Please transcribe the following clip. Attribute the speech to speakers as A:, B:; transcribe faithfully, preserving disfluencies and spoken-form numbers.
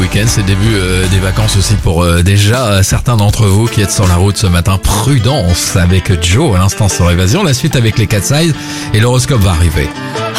A: week-end, c'est le début euh, des vacances aussi pour euh, déjà euh, certains d'entre vous qui êtes sur la route ce matin. Prudence avec Joe à l'instant sur Évasion. La suite avec les Cat Size et l'horoscope va arriver.